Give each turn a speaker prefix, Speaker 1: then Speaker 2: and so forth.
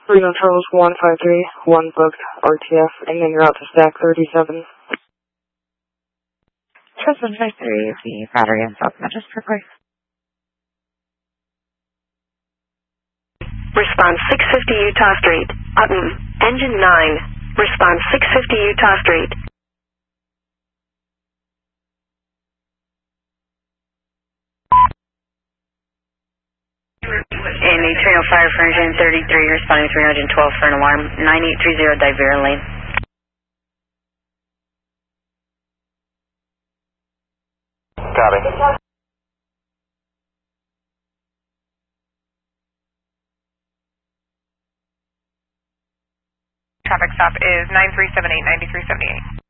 Speaker 1: Reno Charles 153, 1 booked, RTF, and then you're out to stack 37.
Speaker 2: Charles 153, the battery in South Manchester, please.
Speaker 3: Response 650 Utah Street. Upton, engine 9. Response 650 Utah Street.
Speaker 4: Indy 305 for engine 33, responding 312 for an alarm. 9830 Divera Lane.
Speaker 5: Copy.
Speaker 6: Traffic stop is 9378, 9378.